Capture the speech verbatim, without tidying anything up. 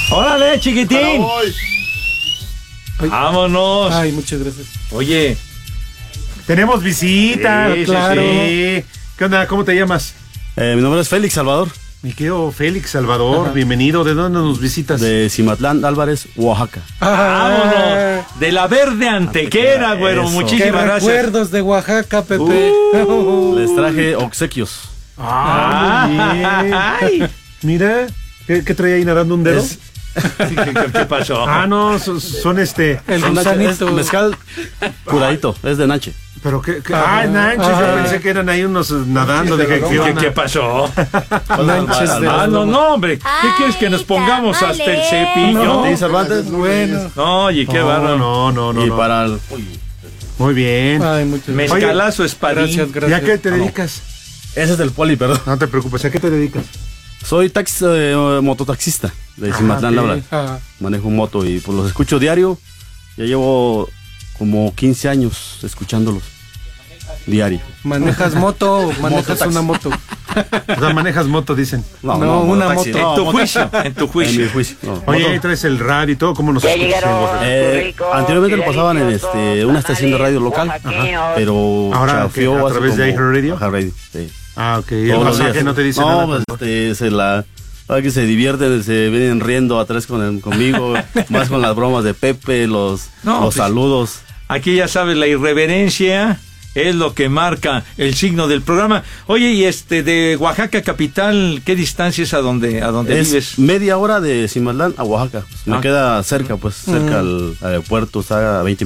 Órale, chiquitín. Ay. Vámonos. Ay, muchas gracias. Oye. Tenemos visita, Sí, sí, claro. sí. ¿Qué onda? ¿Cómo te llamas? Eh, mi nombre es Félix Salvador. Mi querido Félix Salvador, Ajá. bienvenido. ¿De dónde nos visitas? De Cimatlán Álvarez, Oaxaca. Vámonos. De la verde antequera, güero. Eso. Qué Muchísimas gracias. recuerdos de Oaxaca, Pepe. Uh, les traje obsequios. Ah, muy bien. Ay. Mira, ¿qué, qué trae ahí nadando un dedo? Es- ¿Qué, qué pasó? Ah, no, son, son este. El es nache, es gusanito. mezcal curadito, es de Nache. Pero qué. qué Ajá. ah, Nanches, Ajá. yo pensé que eran ahí unos nadando. Dije, ¿qué ¿Qué, onda? qué pasó? Lanches de- Ah, no, no, hombre. ¿Qué quieres que nos pongamos hasta el cepillo? No. ¿Sí, Cervantes? Bueno. No, oye, qué No, bárbaro. no, no, no. y no. para el... Muy bien. Ay, muchas gracias. Mezcalazo espadín. Gracias, ¿Y gracias. a qué te Ah, no. dedicas? Ese es del poli, perdón. No te preocupes, ¿a qué te dedicas? Soy taxi, eh, mototaxista de Cimatlán ok. Álvarez. Ah, Manejo moto y pues los escucho diario. Ya llevo como quince años escuchándolos diario. ¿manejas moto o manejas Mototaxi. una moto? O sea, manejas moto, dicen. No, una mototaxi, moto. En no, tu mototaxi. juicio, en tu En mi juicio. juicio. no. Oye, Moto- ahí traes el radio y todo, ¿cómo nos Ya escuchas en llegaron. Oaxaca? Eh, anteriormente lo pasaban en este una estación de radio local, pero Ahora, chafió ¿qué? ¿A hace través de como- iHeartRadio? iHeartRadio, sí. Ah, ok. ¿Y el Todos los pasaje días. no te dice no, nada? pues, ¿no? este, se la ahora que se divierten, se vienen riendo atrás con el- conmigo, más con las bromas de Pepe, los, No, los pues, saludos. Aquí ya sabes, la irreverencia es lo que marca el signo del programa. Oye, y este de Oaxaca capital, ¿qué distancia es a donde a donde Es vives? media hora de Cimatlán a Oaxaca. Pues, me Ah. queda cerca, pues cerca al aeropuerto, está a veinte